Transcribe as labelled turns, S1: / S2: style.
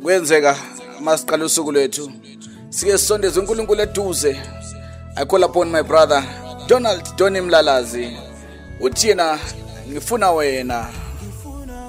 S1: Kwenzeka masiqala usuku lwethu sike sisondeze uNkulunkulu eduze. I call upon my brother Donald Doni Mlalazi. Uthi yena ngifuna wena.